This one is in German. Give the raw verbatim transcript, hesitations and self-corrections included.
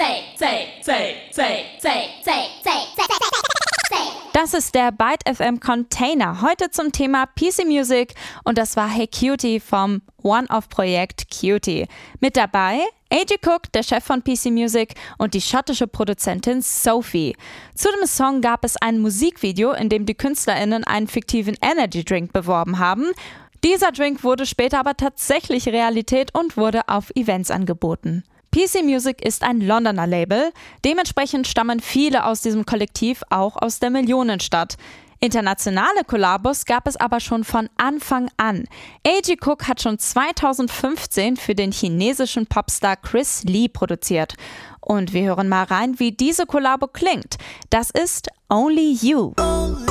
Say, say, say, say, say, say, say, say, say. Das ist der Byte F M Container. Heute zum Thema P C Music und das war Hey Cutie vom One-Off-Projekt Cutie. Mit dabei A J Cook, der Chef von P C Music, und die schottische Produzentin Sophie. Zu dem Song gab es ein Musikvideo, in dem die KünstlerInnen einen fiktiven Energy Drink beworben haben. Dieser Drink wurde später aber tatsächlich Realität und wurde auf Events angeboten. P C Music ist ein Londoner Label, dementsprechend stammen viele aus diesem Kollektiv auch aus der Millionenstadt. Internationale Kollabos gab es aber schon von Anfang an. A J Cook hat schon zweitausendfünfzehn für den chinesischen Popstar Chris Lee produziert. Und wir hören mal rein, wie diese Kollabo klingt. Das ist Only You.